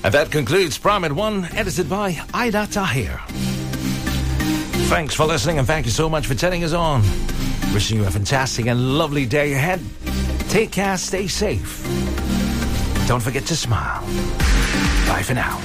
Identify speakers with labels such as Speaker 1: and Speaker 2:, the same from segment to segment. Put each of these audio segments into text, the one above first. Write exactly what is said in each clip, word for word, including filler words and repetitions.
Speaker 1: And that concludes Prime at one, edited by Aida Tahir. Thanks for listening, and thank you so much for turning us on. Wishing you a fantastic and lovely day ahead. Take care, stay safe. Don't forget to smile. Bye for now.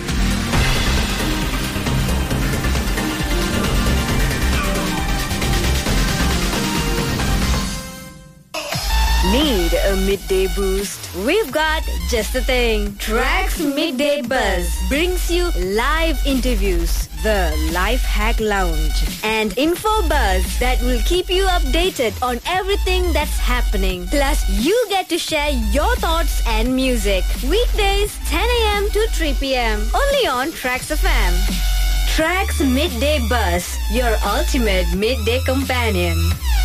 Speaker 2: Need a midday boost? We've got just the thing. Tracks Midday Buzz brings you live interviews, the Life Hack Lounge, and info buzz that will keep you updated on everything that's happening. Plus, you get to share your thoughts and music. Weekdays, ten a.m. to three p.m. Only on Tracks F M. Tracks Midday Buzz, your ultimate midday companion.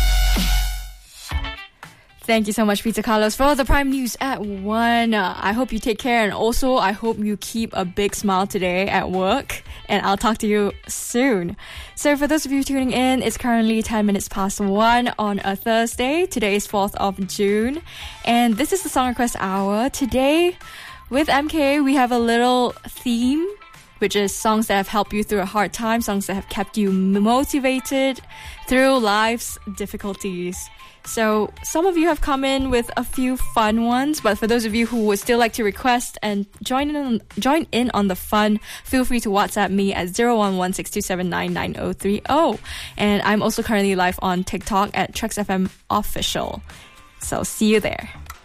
Speaker 3: Thank you so much, Peter Carlos, for the Prime News at one. Uh, I hope you take care, and also I hope you keep a big smile today at work, and I'll talk to you soon. So for those of you tuning in, it's currently ten minutes past one on a Thursday. Today is fourth of June, and this is the Song Request Hour. Today, with M K, we have a little theme, which is songs that have helped you through a hard time, songs that have kept you motivated through life's difficulties. So some of you have come in with a few fun ones, but for those of you who would still like to request and join in on, join in on the fun, feel free to WhatsApp me at zero one one six two seven nine nine zero three zero. And I'm also currently live on TikTok at Tracks F M Official. So see you there.